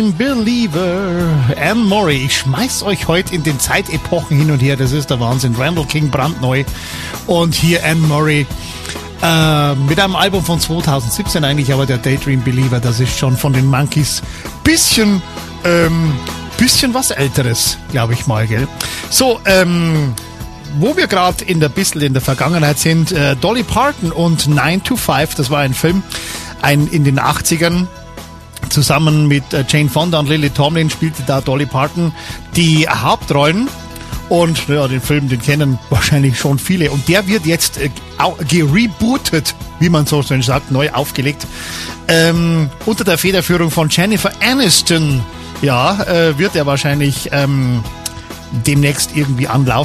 Believer, Anne Murray. Ich schmeiß euch heute in den Zeitepochen hin und her. Das ist der Wahnsinn. Randall King brandneu. Und hier Anne Murray mit einem Album von 2017 eigentlich, aber der Daydream Believer, das ist schon von den Monkees bisschen was Älteres, glaube ich mal, gell? So, wo wir gerade in der Vergangenheit sind, Dolly Parton und 9 to 5, das war ein Film, in den 80ern, zusammen mit Jane Fonda und Lily Tomlin spielte da Dolly Parton die Hauptrollen. Und ja, den Film, den kennen wahrscheinlich schon viele. Und der wird jetzt gerebootet, wie man so schön sagt, neu aufgelegt. Unter der Federführung von Jennifer Aniston. Ja, wird er wahrscheinlich demnächst irgendwie anlaufen.